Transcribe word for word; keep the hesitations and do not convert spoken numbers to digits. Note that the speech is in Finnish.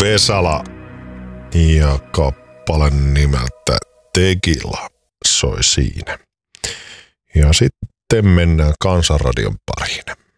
Vesala ja kappale nimeltä Tequila soi siinä. Ja sitten mennään Kansanradion pariin.